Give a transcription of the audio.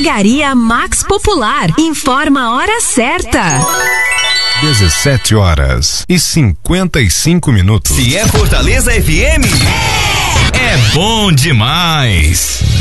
Drogaria Max Popular. Informa a hora certa. 17h55. Se é Fortaleza FM, é bom demais.